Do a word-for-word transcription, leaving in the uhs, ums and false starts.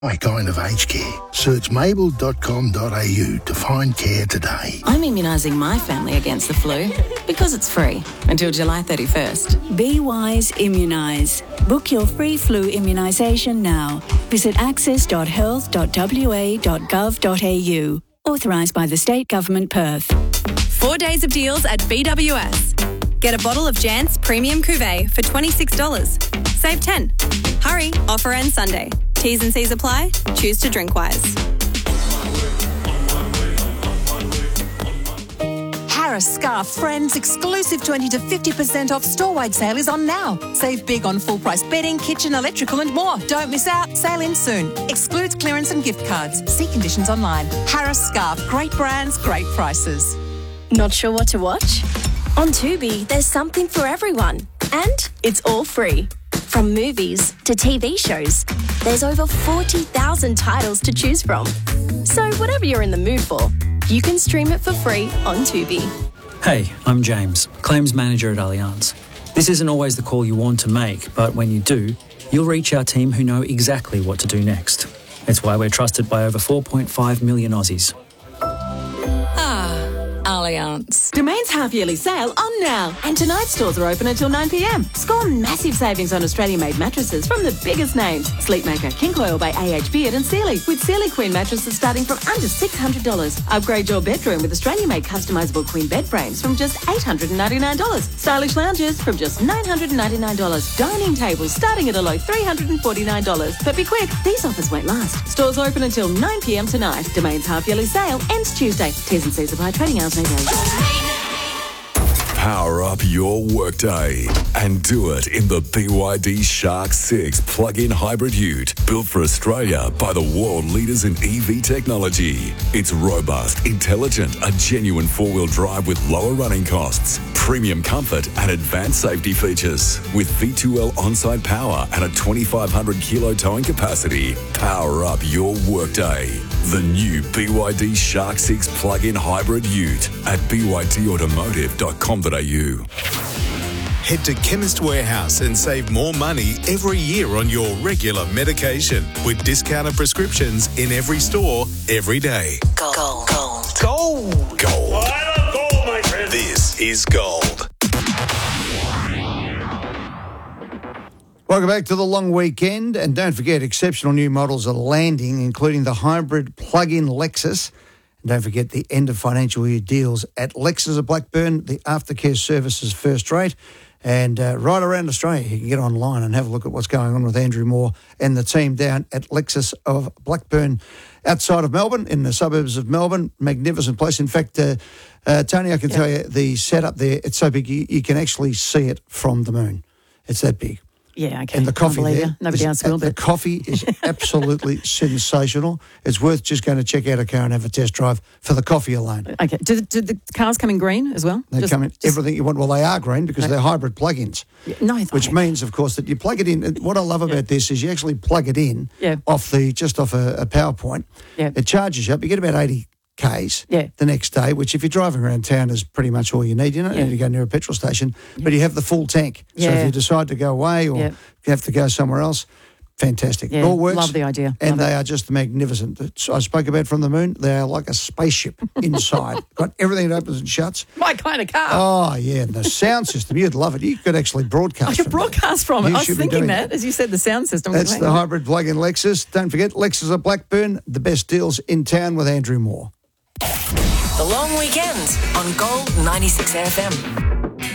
My kind of aged care. Search mabel dot com dot a u to find care today. I'm immunising my family against the flu because it's free until July thirty-first. Be wise, immunise. Book your free flu immunisation now. Visit access dot health dot w a dot gov dot a u. Authorised by the State Government, Perth. Four days of deals at B W S. Get a bottle of Jant's Premium Cuvée for twenty-six dollars. Save ten. Hurry, offer ends Sunday. T's and C's apply. Choose to drink wise. Harris Scarf Friends exclusive twenty to fifty percent off store-wide sale is on now. Save big on full-price bedding, kitchen, electrical and more. Don't miss out. Sale in soon. Excludes clearance and gift cards. See conditions online. Harris Scarf. Great brands, great prices. Not sure what to watch? On Tubi, there's something for everyone. And it's all free. From movies to T V shows, there's over forty thousand titles to choose from. So whatever you're in the mood for, you can stream it for free on Tubi. Hey, I'm James, Claims Manager at Allianz. This isn't always the call you want to make, but when you do, you'll reach our team who know exactly what to do next. It's why we're trusted by over four point five million Aussies. Allianz. Domain's half-yearly sale on now. And tonight's stores are open until nine p m. Score massive savings on Australian-made mattresses from the biggest names. Sleepmaker, King Coil by A H Beard and Sealy. With Sealy Queen mattresses starting from under six hundred dollars. Upgrade your bedroom with Australian-made customisable Queen bed frames from just eight hundred ninety-nine dollars. Stylish lounges from just nine hundred ninety-nine dollars. Dining tables starting at a low three hundred forty-nine dollars. But be quick, these offers won't last. Stores open until nine p m tonight. Domain's half-yearly sale ends Tuesday. T's and C's apply. Trading hours may vary. Power up your workday and do it in the B Y D Shark six plug-in hybrid ute built for Australia by the world leaders in E V technology. It's robust, intelligent, a genuine four-wheel drive with lower running costs, premium comfort and advanced safety features. With V two L on-site power and a twenty-five hundred kilo towing capacity, power up your workday. The new B Y D Shark six plug-in hybrid ute at b y d automotive dot com dot a u. Head to Chemist Warehouse and save more money every year on your regular medication with discounted prescriptions in every store every day. Gold. Gold. Gold. Gold. Well, I love gold, my friend. This is Gold. Welcome back to the long weekend, and don't forget exceptional new models are landing, including the hybrid plug-in Lexus. And don't forget the end of financial year deals at Lexus of Blackburn. The aftercare service is first rate. And uh, right around Australia, you can get online and have a look at what's going on with Andrew Moore and the team down at Lexus of Blackburn outside of Melbourne, in the suburbs of Melbourne. Magnificent place. In fact, uh, uh, Tony, I can yep. tell you the setup there, it's so big you, you can actually see it from the moon. It's that big. Yeah, okay. And the coffee there, you. Nobody else will. The but... coffee is absolutely sensational. It's worth just going to check out a car and have a test drive for the coffee alone. Okay. Do, the, do the cars come in green as well? They just, come in just... everything you want. Well, they are green because okay. they're hybrid plug-ins. Yeah, no, which okay. means, of course, that you plug it in. What I love about yeah. this is you actually plug it in yeah. off the just off a, a power point. Yeah. It charges you up. You get about eighty Ks yeah. the next day, which if you're driving around town is pretty much all you need. You don't yeah. need to go near a petrol station, yeah. but you have the full tank. Yeah. So if you decide to go away or yeah. you have to go somewhere else, fantastic. Yeah. It all works. Love the idea. And love they it. are just magnificent. I spoke about from the moon. They are like a spaceship inside. Got everything that opens and shuts. My kind of car. Oh, yeah. And the sound system, you'd love it. You could actually broadcast I could from broadcast that. from it. You I was thinking that, that, as you said, the sound system. That's the hybrid plug-in Lexus. Don't forget, Lexus of Blackburn, the best deals in town with Andrew Moore. The long weekend on Gold ninety-six F M.